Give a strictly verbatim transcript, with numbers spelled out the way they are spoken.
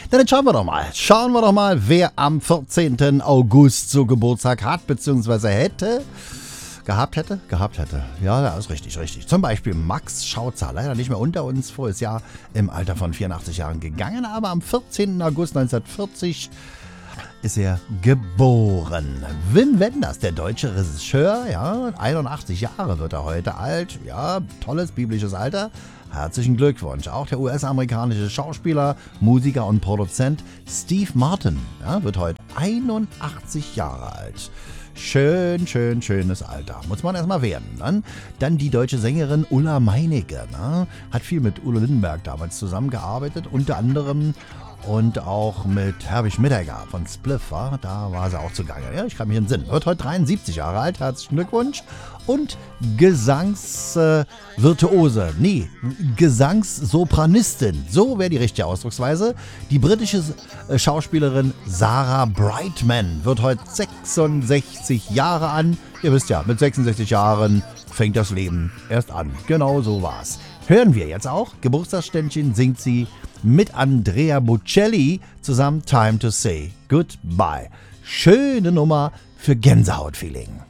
Dann schauen wir doch mal. Schauen wir doch mal, wer am vierzehnten August so Geburtstag hat, beziehungsweise hätte. Gehabt hätte? Gehabt hätte. Ja, das ist richtig, richtig. Zum Beispiel Max Schautzer, leider nicht mehr unter uns, voriges Jahr im Alter von vierundachtzig Jahren gegangen, aber am vierzehnten August neunzehnhundertvierzig ist er geboren. Wim Wenders, der deutsche Regisseur, ja, einundachtzig Jahre wird er heute alt. Ja, tolles biblisches Alter. Herzlichen Glückwunsch. Auch der U S-amerikanische Schauspieler, Musiker und Produzent Steve Martin, ja, wird heute einundachtzig Jahre alt. Schön, schön, schönes Alter. Muss man erstmal werden. Ne? Dann die deutsche Sängerin Ulla Meinecke. Ne? Hat viel mit Udo Lindenberg damals zusammengearbeitet, unter anderem und auch mit Herbie Schmidegger von Spliff. Wa? Da war sie auch zugange. Ja, ich kann mich entsinnen. Wird heute dreiundsiebzig Jahre alt. Herzlichen Glückwunsch. Und Gesangsvirtuose. Äh, nee, Gesangssopranistin. So wäre die richtige Ausdrucksweise. Die britische äh, Schauspielerin Sarah Brightman wird heute sechsundsechzig Jahre an. Ihr wisst ja, mit sechsundsechzig Jahren fängt das Leben erst an. Genau so war's. Hören wir jetzt auch. Geburtstagsständchen singt sie mit Andrea Bocelli zusammen Time to Say Goodbye. Schöne Nummer für Gänsehautfeeling.